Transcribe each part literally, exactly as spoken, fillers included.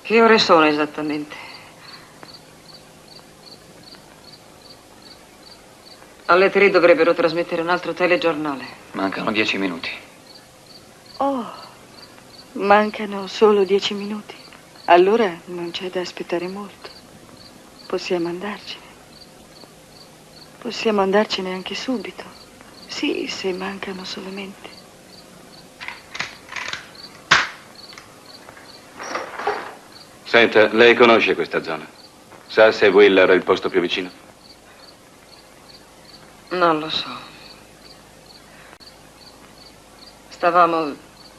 Che ore sono esattamente? Alle tre dovrebbero trasmettere un altro telegiornale. Mancano dieci minuti. Oh, mancano solo dieci minuti. Allora non c'è da aspettare molto. Possiamo andarcene. Possiamo andarcene anche subito. Sì, se mancano solamente. Senta, lei conosce questa zona? Sa se Will era il posto più vicino? Non lo so. Stavamo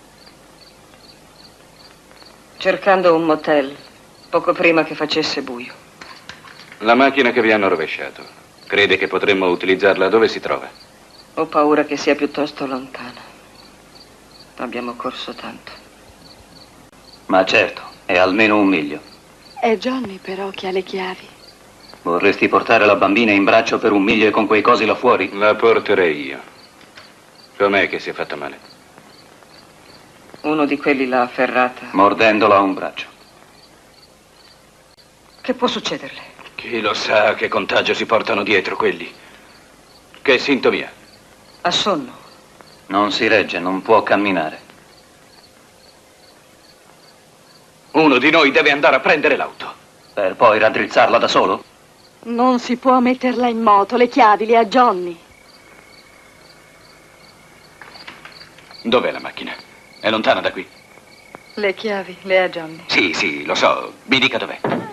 cercando un motel poco prima che facesse buio. La macchina che vi hanno rovesciato, crede che potremmo utilizzarla dove si trova? Ho paura che sia piuttosto lontana. Abbiamo corso tanto. Ma certo, è almeno un miglio. È Johnny però che ha le chiavi. Vorresti portare la bambina in braccio per un miglio e con quei cosi là fuori? La porterei io. Com'è che si è fatta male? Uno di quelli l'ha afferrata. Mordendola a un braccio. Che può succederle? Chi lo sa che contagio si portano dietro quelli? Che sintomi ha? Ha sonno. Non si regge, non può camminare. Uno di noi deve andare a prendere l'auto. Per poi raddrizzarla da solo? Non si può metterla in moto, le chiavi le ha Johnny. Dov'è la macchina? È lontana da qui? Le chiavi le ha Johnny. Sì, sì, lo so. Mi dica dov'è.